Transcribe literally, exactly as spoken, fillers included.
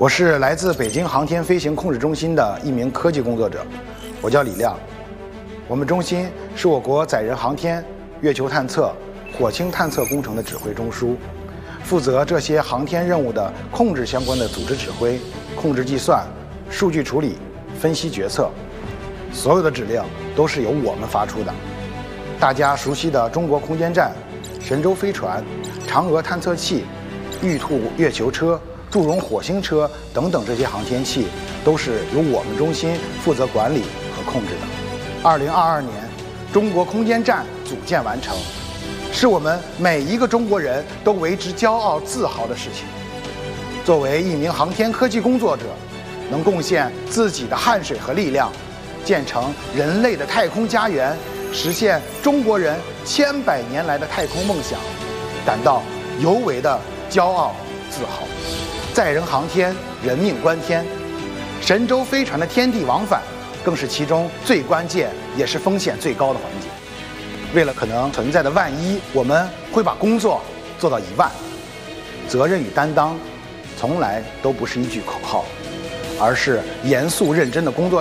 我是来自北京航天飞行控制中心的一名科技工作者，我叫李亮。我们中心是我国载人航天、月球探测、火星探测工程的指挥中枢，负责这些航天任务的控制相关的组织指挥、控制计算、数据处理、分析决策，所有的指令都是由我们发出的。大家熟悉的中国空间站、神舟飞船、嫦娥探测器、玉兔月球车、祝融火星车等等这些航天器，都是由我们中心负责管理和控制的。二零二二年，中国空间站组建完成，是我们每一个中国人都为之骄傲自豪的事情。作为一名航天科技工作者，能贡献自己的汗水和力量，建成人类的太空家园，实现中国人千百年来的太空梦想，感到尤为的骄傲自豪。载人航天，人命关天，神舟飞船的天地往返更是其中最关键也是风险最高的环节。为了可能存在的万一，我们会把工作做到一万。责任与担当从来都不是一句口号，而是严肃认真的工作